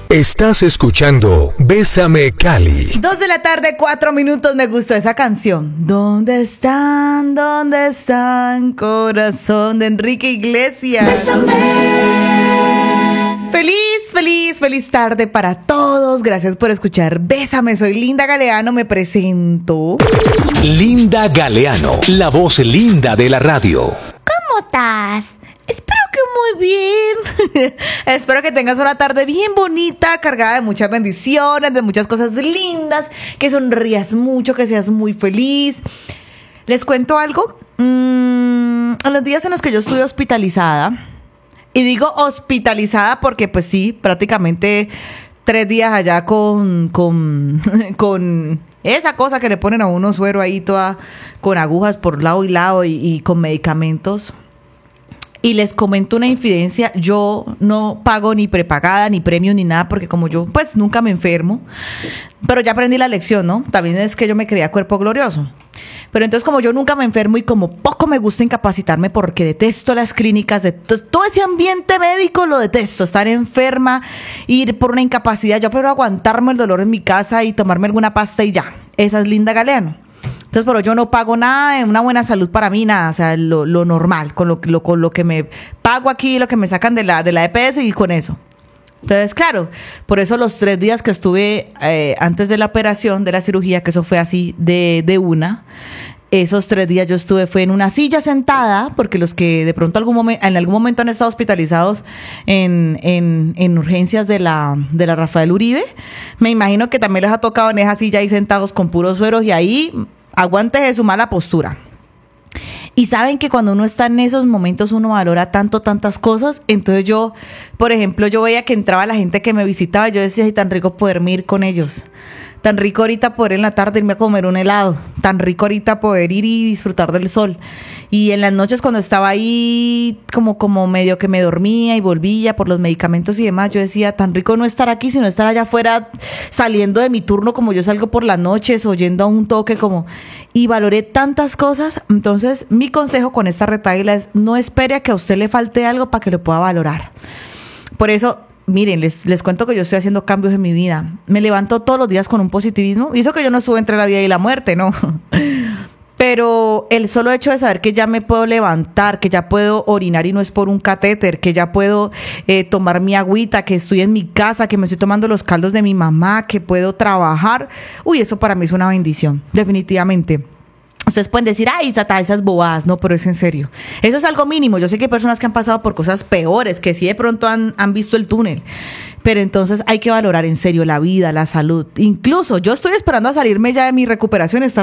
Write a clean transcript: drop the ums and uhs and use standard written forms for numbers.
Estás escuchando Bésame Cali. 2 de la tarde, 4 minutos. Me gustó esa canción. ¿Dónde están? ¿Dónde están? Corazón, de Enrique Iglesias. Bésame. Feliz tarde para todos. Gracias por escuchar Bésame. Soy Linda Galeano, me presento. Linda Galeano, la voz linda de la radio. ¿Cómo estás? Espero que muy bien. Espero que tengas una tarde bien bonita, cargada de muchas bendiciones, de muchas cosas lindas, que sonrías mucho, que seas muy feliz. ¿Les cuento algo? En los días en los que yo estuve hospitalizada, y digo hospitalizada porque pues sí, prácticamente 3 días allá con esa cosa que le ponen a uno suero ahí toda con agujas por lado y lado y con medicamentos. Y les comento una infidencia, yo no pago ni prepagada, ni premio, ni nada, porque como yo, pues nunca me enfermo, pero ya aprendí la lección, ¿no? También es que yo me creía cuerpo glorioso. Pero entonces como yo nunca me enfermo y como poco me gusta incapacitarme porque detesto las clínicas, todo ese ambiente médico lo detesto, estar enferma, ir por una incapacidad, yo prefiero aguantarme el dolor en mi casa y tomarme alguna pasta y ya. Esa es Linda Galeano. Entonces, pero yo no pago nada de una buena salud para mí, nada, o sea, lo normal, con lo que me pago aquí, lo que me sacan de la EPS y con eso. Entonces, claro, por eso los 3 días que estuve antes de la operación, de la cirugía, que eso fue así de una, esos 3 días yo fue en una silla sentada, porque los que de pronto en algún momento han estado hospitalizados en urgencias de la Rafael Uribe, me imagino que también les ha tocado en esa silla ahí sentados con puros sueros y ahí aguante de su mala postura. Y saben que cuando uno está en esos momentos uno valora tantas cosas. Entonces yo, por ejemplo, yo veía que entraba la gente que me visitaba y yo decía, ay, tan rico poderme ir con ellos. Tan rico ahorita poder en la tarde irme a comer un helado. Tan rico ahorita poder ir y disfrutar del sol. Y en las noches cuando estaba ahí como medio que me dormía y volvía por los medicamentos y demás, yo decía, tan rico no estar aquí, sino estar allá afuera saliendo de mi turno como yo salgo por las noches, oyendo a un toque como... Y valoré tantas cosas. Entonces, mi consejo con esta retahíla es no espere a que a usted le falte algo para que lo pueda valorar. Por eso... Miren, les cuento que yo estoy haciendo cambios en mi vida. Me levanto todos los días con un positivismo. Y eso que yo no estuve entre la vida y la muerte, ¿no? Pero el solo hecho de saber que ya me puedo levantar, que ya puedo orinar y no es por un catéter, que ya puedo tomar mi agüita, que estoy en mi casa, que me estoy tomando los caldos de mi mamá, que puedo trabajar. Uy, eso para mí es una bendición, definitivamente. Ustedes pueden decir, ay, Tata, esas bobadas. No, pero es en serio. Eso es algo mínimo. Yo sé que hay personas que han pasado por cosas peores, que sí de pronto han visto el túnel. Pero entonces hay que valorar en serio la vida, la salud. Incluso yo estoy esperando a salirme ya de mi recuperación, estar